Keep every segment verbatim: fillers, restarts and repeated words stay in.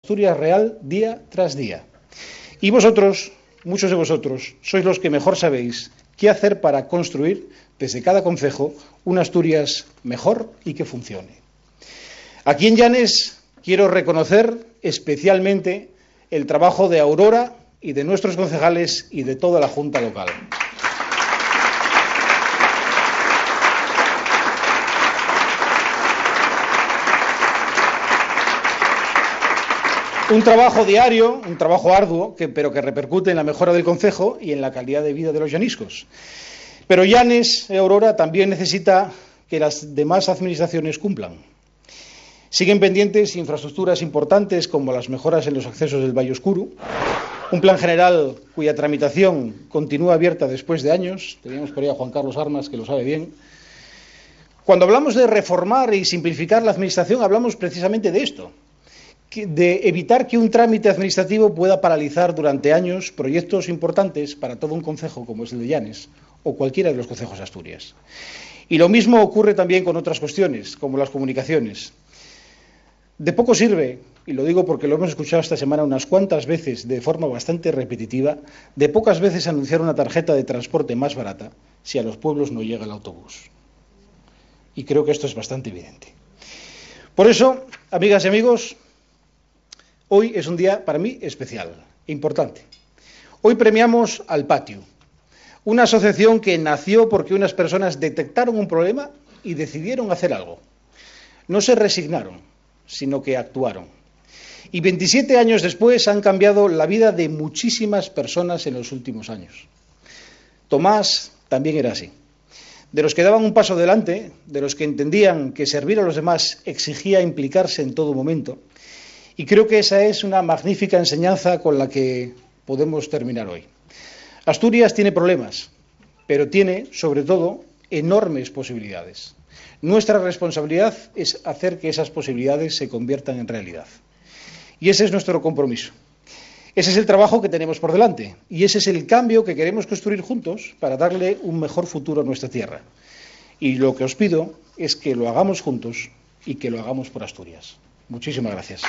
Asturias real día tras día. Y vosotros, muchos de vosotros, sois los que mejor sabéis qué hacer para construir desde cada concejo una Asturias mejor y que funcione. Aquí en Llanes quiero reconocer especialmente el trabajo de Aurora y de nuestros concejales y de toda la Junta local. Un trabajo diario, un trabajo arduo, que, pero que repercute en la mejora del concejo y en la calidad de vida de los llaniscos. Pero Llanes y Aurora también necesita que las demás administraciones cumplan. Siguen pendientes infraestructuras importantes como las mejoras en los accesos del Valle Oscuro, un plan general cuya tramitación continúa abierta después de años. Teníamos por ahí a Juan Carlos Armas, que lo sabe bien. Cuando hablamos de reformar y simplificar la administración, hablamos precisamente de esto, de evitar que un trámite administrativo pueda paralizar durante años proyectos importantes para todo un concejo como es el de Llanes o cualquiera de los concejos de Asturias. Y lo mismo ocurre también con otras cuestiones, como las comunicaciones. De poco sirve, y lo digo porque lo hemos escuchado esta semana unas cuantas veces de forma bastante repetitiva, de pocas veces anunciar una tarjeta de transporte más barata si a los pueblos no llega el autobús. Y creo que esto es bastante evidente. Por eso, amigas y amigos, hoy es un día para mí especial, importante. Hoy premiamos al Patio, una asociación que nació porque unas personas detectaron un problema y decidieron hacer algo. No se resignaron, sino que actuaron. Y veintisiete años después han cambiado la vida de muchísimas personas en los últimos años. Tomás también era así. De los que daban un paso adelante, de los que entendían que servir a los demás exigía implicarse en todo momento. Y creo que esa es una magnífica enseñanza con la que podemos terminar hoy. Asturias tiene problemas, pero tiene, sobre todo, enormes posibilidades. Nuestra responsabilidad es hacer que esas posibilidades se conviertan en realidad. Y ese es nuestro compromiso. Ese es el trabajo que tenemos por delante. Y ese es el cambio que queremos construir juntos para darle un mejor futuro a nuestra tierra. Y lo que os pido es que lo hagamos juntos y que lo hagamos por Asturias. Muchísimas gracias.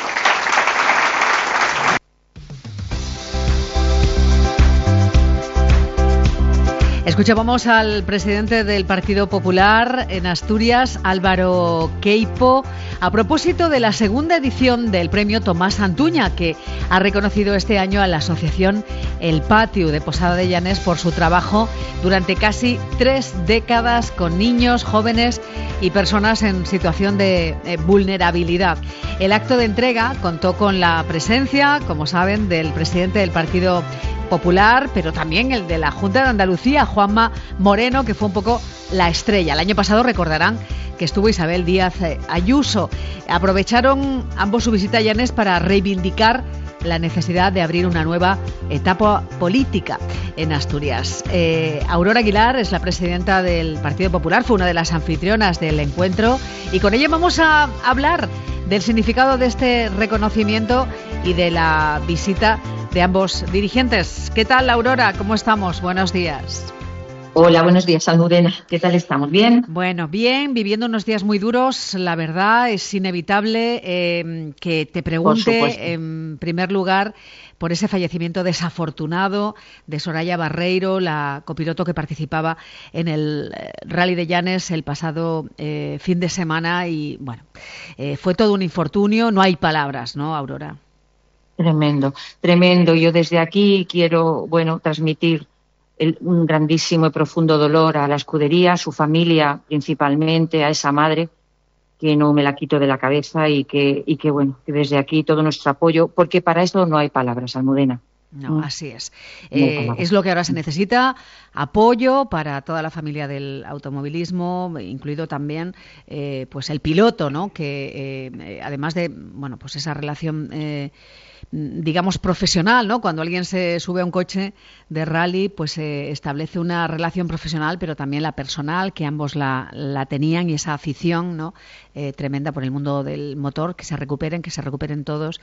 Escuchábamos al presidente del Partido Popular en Asturias, Álvaro Queipo, a propósito de la segunda edición del premio Tomás Antuña, que ha reconocido este año a la asociación El Patio de Posada de Llanes por su trabajo durante casi tres décadas con niños, jóvenes y personas en situación de eh, vulnerabilidad. El acto de entrega contó con la presencia, como saben, del presidente del Partido Popular, pero también el de la Junta de Andalucía, Juanma Moreno, que fue un poco la estrella. El año pasado recordarán que estuvo Isabel Díaz Ayuso. Aprovecharon ambos su visita a Llanes para reivindicar la necesidad de abrir una nueva etapa política en Asturias. Eh, Aurora Aguilar es la presidenta del Partido Popular, fue una de las anfitrionas del encuentro y con ella vamos a hablar del significado de este reconocimiento y de la visita de ambos dirigentes. ¿Qué tal, Aurora? ¿Cómo estamos? Buenos días. Hola, buenos días, Almudena. ¿Qué tal estamos? ¿Bien? Bueno, bien, viviendo unos días muy duros. La verdad es inevitable eh, que te pregunte, en primer lugar, por ese fallecimiento desafortunado de Soraya Barreiro, la copiloto que participaba en el Rally de Llanes el pasado eh, fin de semana. Y, bueno, eh, fue todo un infortunio. No hay palabras, ¿no, Aurora? Tremendo, tremendo. Yo desde aquí quiero, bueno, transmitir el, un grandísimo y profundo dolor a la escudería, a su familia principalmente, a esa madre que no me la quito de la cabeza y que, y que bueno, que desde aquí todo nuestro apoyo, porque para eso no hay palabras, Almudena. No, así es. Eh, es lo que ahora se necesita, apoyo para toda la familia del automovilismo, incluido también eh, pues el piloto, ¿no? Que eh, además de, bueno, pues esa relación eh, digamos profesional, ¿no? Cuando alguien se sube a un coche de rally, pues se eh, establece una relación profesional, pero también la personal, que ambos la, la tenían, y esa afición, ¿no? Eh, tremenda por el mundo del motor, que se recuperen, que se recuperen todos.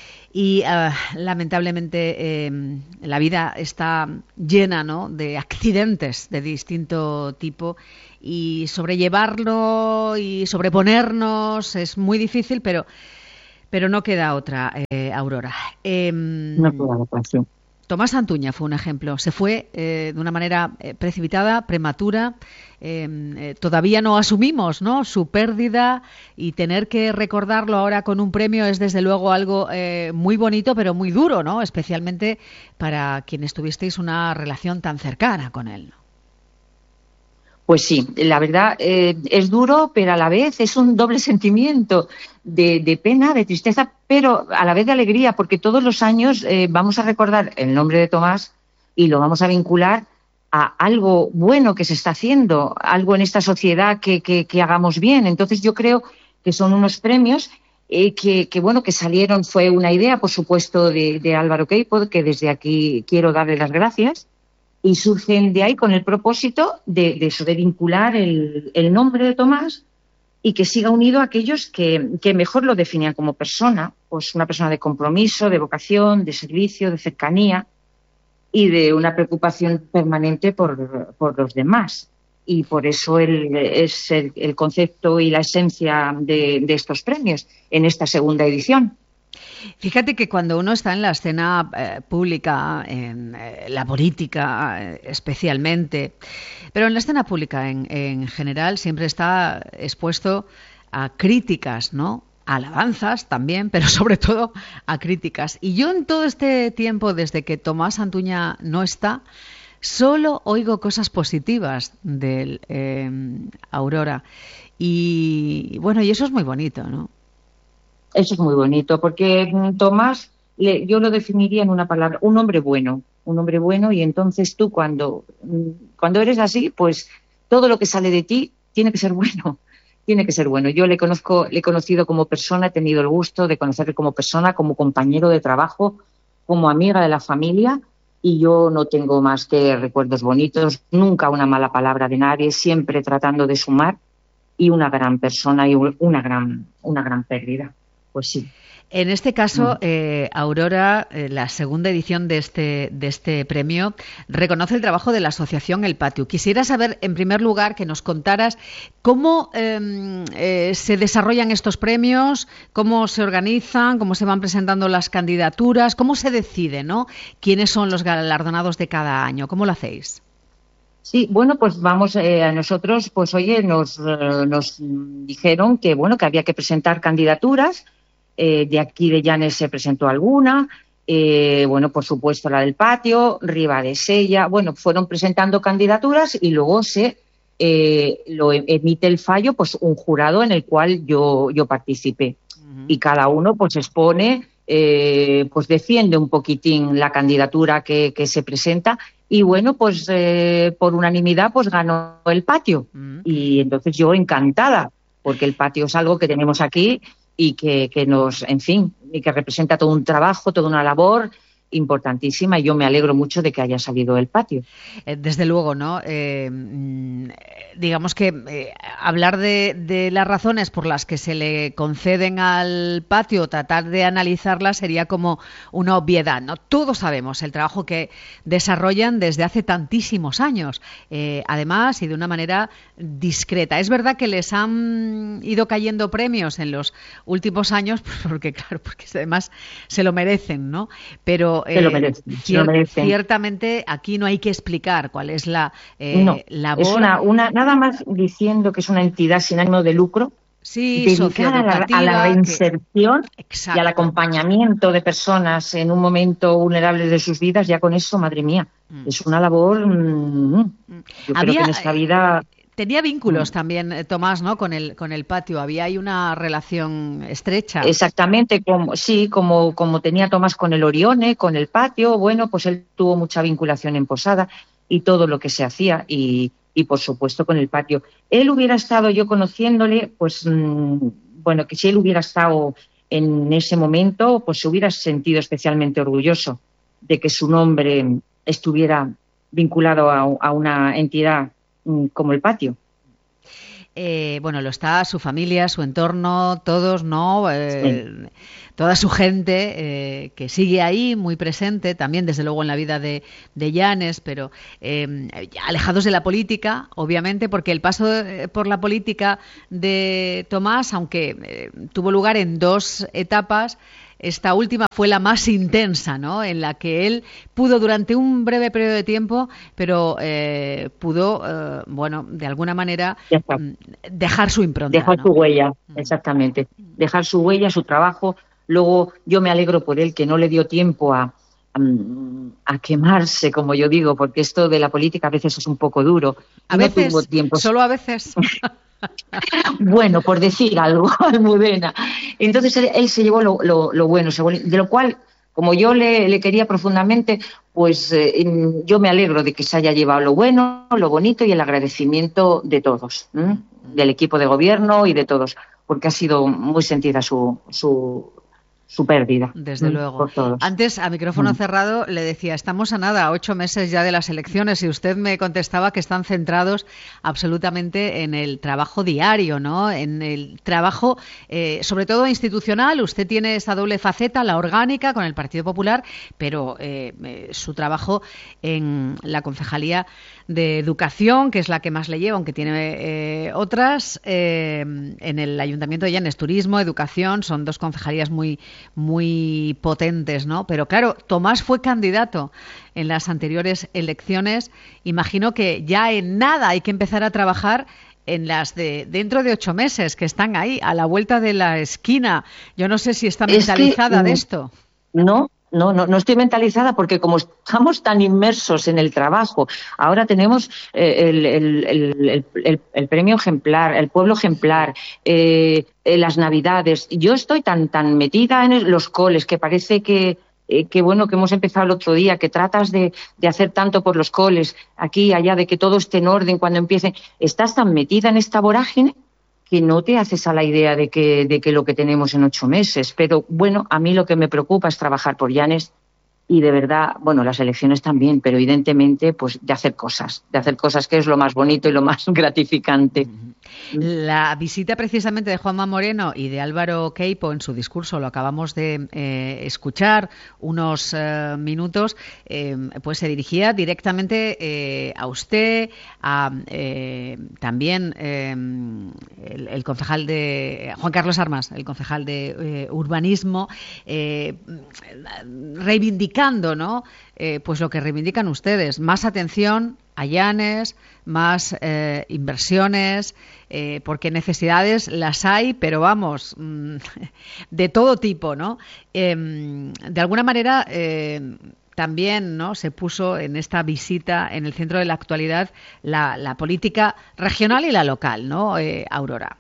Y uh, lamentablemente eh, la vida está llena, ¿no?, de accidentes de distinto tipo, y sobrellevarlo y sobreponernos es muy difícil, pero Pero no queda otra, eh, Aurora. Eh, no queda otra, sí. Tomás Antuña fue un ejemplo. Se fue eh, de una manera eh, precipitada, prematura. Eh, eh, todavía no asumimos, ¿no?, su pérdida, y tener que recordarlo ahora con un premio es desde luego algo eh, muy bonito, pero muy duro, ¿no?, especialmente para quienes tuvisteis una relación tan cercana con él, ¿no? Pues sí, la verdad eh, es duro, pero a la vez es un doble sentimiento de, de pena, de tristeza, pero a la vez de alegría, porque todos los años eh, vamos a recordar el nombre de Tomás y lo vamos a vincular a algo bueno que se está haciendo, algo en esta sociedad que, que, que hagamos bien. Entonces yo creo que son unos premios eh, que, que, bueno, que salieron, fue una idea, por supuesto, de, de Álvaro Queipo, que desde aquí quiero darle las gracias. Y surgen de ahí con el propósito de, de eso, de vincular el, el nombre de Tomás y que siga unido a aquellos que, que mejor lo definían como persona, pues una persona de compromiso, de vocación, de servicio, de cercanía y de una preocupación permanente por, por los demás. Y por eso el, es el, el concepto y la esencia de, de estos premios en esta segunda edición. Fíjate que cuando uno está en la escena eh, pública, en eh, la política eh, especialmente, pero en la escena pública en, en general, siempre está expuesto a críticas, ¿no?, a alabanzas también, pero sobre todo a críticas. Y yo en todo este tiempo, desde que Tomás Antuña no está, solo oigo cosas positivas de eh, Aurora. Y bueno, y eso es muy bonito, ¿no? Eso es muy bonito, porque Tomás, le, yo lo definiría en una palabra, un hombre bueno, un hombre bueno, y entonces tú cuando, cuando eres así, pues todo lo que sale de ti tiene que ser bueno, tiene que ser bueno. Yo le conozco, le he conocido como persona, he tenido el gusto de conocerle como persona, como compañero de trabajo, como amiga de la familia, y yo no tengo más que recuerdos bonitos, nunca una mala palabra de nadie, siempre tratando de sumar, y una gran persona y una gran, una gran pérdida. Pues sí. En este caso, eh, Aurora, eh, la segunda edición de este, de este premio, reconoce el trabajo de la asociación El Patio. Quisiera saber, en primer lugar, que nos contaras cómo eh, eh, se desarrollan estos premios, cómo se organizan, cómo se van presentando las candidaturas, cómo se decide, ¿no?, quiénes son los galardonados de cada año. ¿Cómo lo hacéis? Sí, bueno, pues vamos, eh, a nosotros, pues oye, nos, eh, nos dijeron que, bueno, que había que presentar candidaturas. Eh, de aquí de Llanes se presentó alguna, eh, bueno, por supuesto la del Patio, Ribadesella, bueno, fueron presentando candidaturas y luego se eh, lo emite el fallo, pues un jurado en el cual yo, yo participé. Uh-huh. Y cada uno pues expone, eh, pues defiende un poquitín la candidatura que, que se presenta y bueno, pues eh, por unanimidad pues ganó el Patio. Uh-huh. Y entonces yo encantada, porque el Patio es algo que tenemos aquí y que, que nos, en fin, y que representa todo un trabajo, toda una labor importantísima, y yo me alegro mucho de que haya salido el Patio. Desde luego, ¿no? Eh, digamos que eh, hablar de, de las razones por las que se le conceden al Patio, tratar de analizarlas sería como una obviedad, ¿no? Todos sabemos el trabajo que desarrollan desde hace tantísimos años, eh, además, y de una manera discreta. Es verdad que les han ido cayendo premios en los últimos años, porque claro, porque además se lo merecen, ¿no? Pero se lo merecen, cier- se lo merecen. ciertamente aquí no hay que explicar cuál es la eh, no, labor. Es una, una, nada más diciendo que es una entidad sin ánimo de lucro, sí, dedicada a la, a la reinserción que... y al acompañamiento de personas en un momento vulnerable de sus vidas. Ya con eso, madre mía, mm. es una labor. Mmm, yo Había, creo que en esta vida. Tenía vínculos también, Tomás, ¿no?, con el con el Patio. Había ahí una relación estrecha. Exactamente, como, sí, como, como tenía Tomás con el Orione, con el Patio. Bueno, pues él tuvo mucha vinculación en Posada y todo lo que se hacía, y, y por supuesto con el Patio. Él hubiera estado, yo conociéndole, pues mmm, bueno, que si él hubiera estado en ese momento, pues se hubiera sentido especialmente orgulloso de que su nombre estuviera vinculado a, a una entidad como el Patio. eh, bueno, lo está su familia, su entorno, todos, ¿no? Eh, sí. Toda su gente eh, que sigue ahí, muy presente, también desde luego en la vida de, de Llanes, pero eh, alejados de la política, obviamente, porque el paso por la política de Tomás, aunque eh, tuvo lugar en dos etapas, esta última fue la más intensa, ¿no? En la que él pudo durante un breve periodo de tiempo, pero eh, pudo, eh, bueno, de alguna manera dejar su impronta. Dejar ¿no? su huella, exactamente. Dejar su huella, su trabajo. Luego yo me alegro por él que no le dio tiempo a, a, a quemarse, como yo digo, porque esto de la política a veces es un poco duro. A no veces, tuvo tiempo. Solo a veces. Bueno, por decir algo, Almudena. Entonces él, él se llevó lo, lo, lo bueno, de lo cual, como yo le, le quería profundamente, pues eh, yo me alegro de que se haya llevado lo bueno, lo bonito y el agradecimiento de todos, ¿eh? Del equipo de gobierno y de todos, porque ha sido muy sentida su, su, su pérdida. Desde ¿eh? luego. Por todos. Antes, a micrófono mm. cerrado, le decía, estamos a nada, a ocho meses ya de las elecciones, y usted me contestaba que están centrados absolutamente en el trabajo diario, ¿no? En el trabajo, eh, sobre todo institucional. Usted tiene esa doble faceta, la orgánica con el Partido Popular, pero eh, eh, su trabajo en la Concejalía de Educación, que es la que más le lleva, aunque tiene eh, otras, eh, en el Ayuntamiento de Llanes, Turismo, Educación, son dos concejalías muy muy potentes, ¿no? Pero claro, Tomás fue candidato en las anteriores elecciones. Imagino que ya en nada hay que empezar a trabajar en las de dentro de ocho meses, que están ahí, a la vuelta de la esquina. Yo no sé si está mentalizada es que, de esto. No, no, no, no estoy mentalizada porque como estamos tan inmersos en el trabajo, ahora tenemos eh, el, el, el, el, el premio ejemplar, el pueblo ejemplar, eh, eh, las Navidades. Yo estoy tan tan metida en los coles que parece que eh, que bueno que hemos empezado el otro día, que tratas de, de hacer tanto por los coles, aquí, allá, de que todo esté en orden cuando empiecen. Estás tan metida en esta vorágine que no te haces a la idea de que, de que lo que tenemos en ocho meses. Pero, bueno, a mí lo que me preocupa es trabajar por Llanes y, de verdad, bueno, las elecciones también, pero evidentemente, pues, de hacer cosas, de hacer cosas que es lo más bonito y lo más gratificante. La visita precisamente de Juanma Moreno y de Álvaro Queipo en su discurso, lo acabamos de eh, escuchar unos eh, minutos, eh, pues se dirigía directamente eh, a usted, a eh, también eh, el, el concejal de Juan Carlos Armas, el concejal de eh, urbanismo, eh, reivindicando, ¿no? Eh, pues lo que reivindican ustedes, más atención a Llanes, más eh, inversiones, eh, porque necesidades las hay, pero vamos, mmm, de todo tipo, ¿no? Eh, de alguna manera eh, también, ¿no?, se puso en esta visita en el centro de la actualidad la, la política regional y la local, ¿no, eh, Aurora?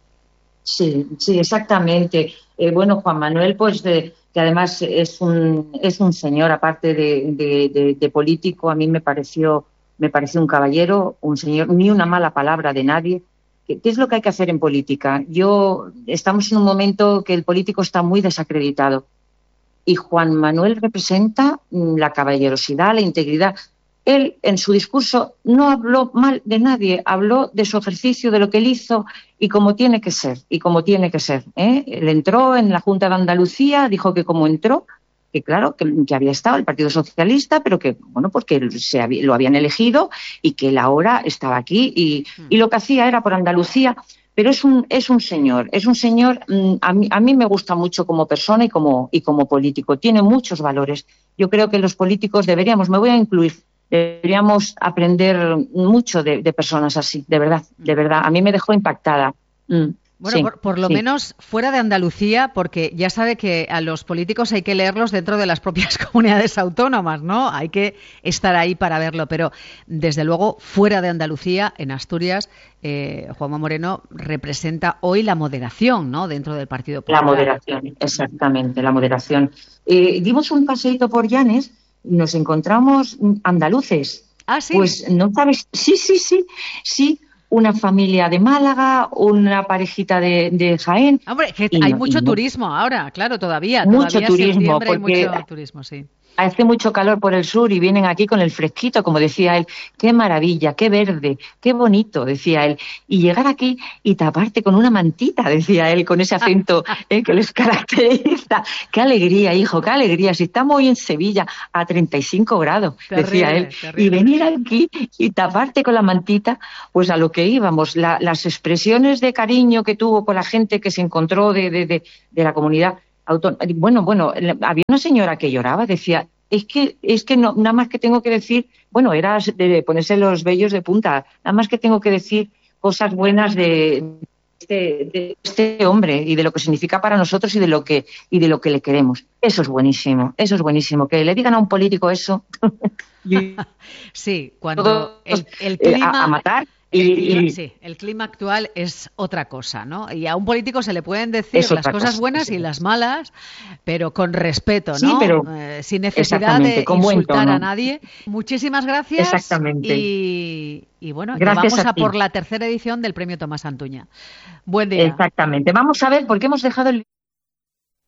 Sí, sí, exactamente. Eh, bueno, Juan Manuel, pues de, que además es un es un señor, aparte de, de, de, de político, a mí me pareció me pareció un caballero, un señor, ni una mala palabra de nadie. ¿Qué, qué es lo que hay que hacer en política? Yo estamos en un momento que el político está muy desacreditado y Juan Manuel representa la caballerosidad, la integridad. Él, en su discurso, no habló mal de nadie, habló de su ejercicio, de lo que él hizo y como tiene que ser, y como tiene que ser, ¿eh? Él entró en la Junta de Andalucía, dijo que como entró, que claro, que, que había estado el Partido Socialista, pero que, bueno, porque se había, lo habían elegido y que él ahora estaba aquí y, y lo que hacía era por Andalucía. Pero es un es un señor, es un señor, a mí, a mí me gusta mucho como persona y como, y como político, tiene muchos valores. Yo creo que los políticos deberíamos, me voy a incluir, deberíamos aprender mucho de, de personas así, de verdad, de verdad. A mí me dejó impactada. Mm, bueno, sí, por, por lo sí. menos fuera de Andalucía, porque ya sabe que a los políticos hay que leerlos dentro de las propias comunidades autónomas, ¿no? Hay que estar ahí para verlo, pero desde luego fuera de Andalucía, en Asturias, eh, Juanma Moreno representa hoy la moderación, ¿no?, dentro del Partido Popular. La moderación, exactamente, la moderación. Eh, dimos un paseíto por Llanes. Nos encontramos andaluces. Ah, sí. Pues no sabes, sí, sí, sí, sí, una familia de Málaga, una parejita de, de Jaén. Hombre, que hay no, mucho no. turismo ahora, claro, todavía. Mucho todavía turismo, porque hay mucho turismo, sí. hace mucho calor por el sur y vienen aquí con el fresquito, como decía él, qué maravilla, qué verde, qué bonito, decía él, y llegar aquí y taparte con una mantita, decía él, con ese acento eh, que les caracteriza. Qué alegría, hijo, qué alegría, si estamos hoy en Sevilla a treinta y cinco grados, terrible, decía él, terrible. Y venir aquí y taparte con la mantita, pues a lo que íbamos, la, las expresiones de cariño que tuvo con la gente que se encontró de, de, de, de la comunidad. Auto... Bueno, bueno, había una señora que lloraba, decía, es que es que no, nada más que tengo que decir, bueno, era de ponerse los vellos de punta, nada más que tengo que decir cosas buenas de este, de este hombre y de lo que significa para nosotros y de lo que y de lo que le queremos. Eso es buenísimo, eso es buenísimo. Que le digan a un político eso. Sí, cuando el, el clima... A, a matar... El Y, clima, y, sí, el clima actual es otra cosa, ¿no? Y a un político se le pueden decir las cosas cosa, buenas sí. y las malas, pero con respeto, ¿no? Sí, pero eh, sin necesidad de insultar a nadie. Muchísimas gracias. Exactamente. Y, y bueno, gracias vamos a, a por la tercera edición del Premio Tomás Antuña. Buen día. Exactamente. Vamos a ver por qué hemos dejado el